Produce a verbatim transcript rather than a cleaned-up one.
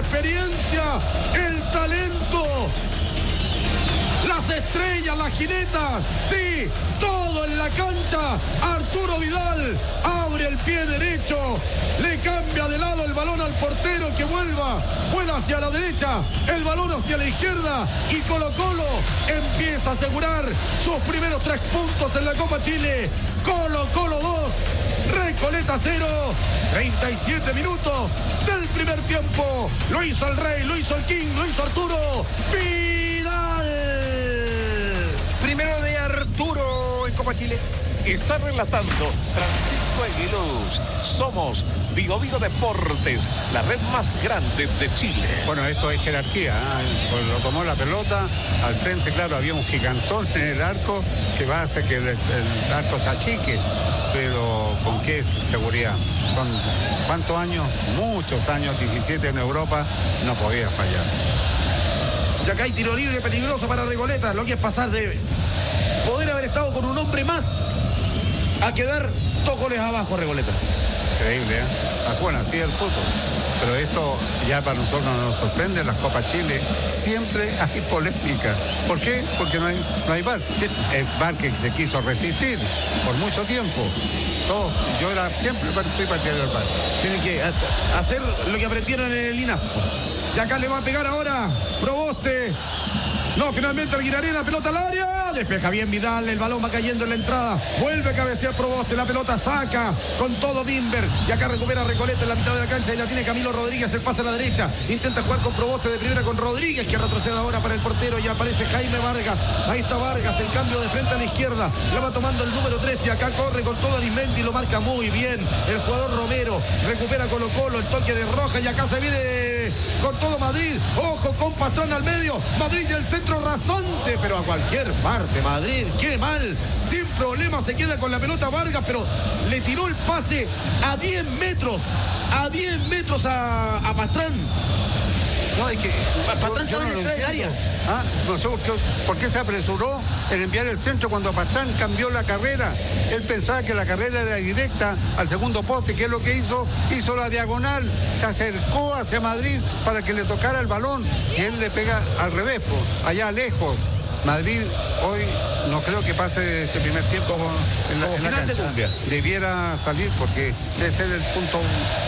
experiencia, el talento, las estrellas, las jinetas, sí, todo en la cancha. Arturo Vidal abre el pie derecho, le cambia de lado el balón al portero que vuelva, vuela hacia la derecha, el balón hacia la izquierda y Colo Colo empieza a asegurar sus primeros tres puntos en la Copa Chile. Colo Colo dos, Recoleta cero, treinta y siete minutos del primer tiempo. Lo hizo el Rey, lo hizo el King, lo hizo Arturo Vidal. Primero de Arturo en Copa Chile. Está relatando Francisco Aguiluz. Somos Vigo Vigo Deportes, la red más grande de Chile. Bueno, esto es jerarquía, ¿eh? Pues lo tomó la pelota, al frente, claro, había un gigantón en el arco que va a hacer que el, el arco se achique, pero ¿con qué seguridad? Son ¿cuántos años? Muchos años, diecisiete en Europa, no podía fallar. Y acá hay tiro libre peligroso para Recoleta, lo que es pasar de poder haber estado con un hombre más a quedar dos goles abajo Recoleta. Increíble, ¿eh? Bueno, así es el fútbol. Pero esto ya para nosotros no nos sorprende. En las Copas Chile siempre hay polémica. ¿Por qué? Porque no hay, no hay V A R. El V A R que se quiso resistir por mucho tiempo. Todo, yo era, siempre fui partidario del V A R. Tienen que hacer lo que aprendieron en el I N A F. Y acá le va a pegar ahora Proboste. No, finalmente Alguirarena, pelota al área. Despeja bien Vidal, el balón va cayendo en la entrada. Vuelve a cabecear Proboste, la pelota saca con todo Bimber. Y acá recupera Recoleta en la mitad de la cancha y la tiene Camilo Rodríguez, el pase a la derecha. Intenta jugar con Proboste de primera con Rodríguez, que retrocede ahora para el portero y aparece Jaime Vargas. Ahí está Vargas, el cambio de frente a la izquierda. La va tomando el número tres y acá corre con todo Arismendi, lo marca muy bien. El jugador Romero recupera Colo Colo, el toque de Roja y acá se viene con todo Madrid. Ojo con Pastrana al medio. Madrid del centro rasante, pero a cualquier parte. Madrid, qué mal. Sin problema se queda con la pelota Vargas, pero le tiró el pase a diez metros. A diez metros a, a Pastrán. No, es que Pastrán estaba en la entrada del área. Ah, no sé por qué, por qué se apresuró en enviar el centro cuando Pastrán cambió la carrera. Él pensaba que la carrera era directa al segundo poste. ¿Qué es lo que hizo? Hizo la diagonal, se acercó hacia Madrid para que le tocara el balón y él le pega al revés, pues, allá lejos. Madrid hoy no creo que pase este primer tiempo en la, Como en la final de cancha. cumbia. Debiera salir porque debe ser el punto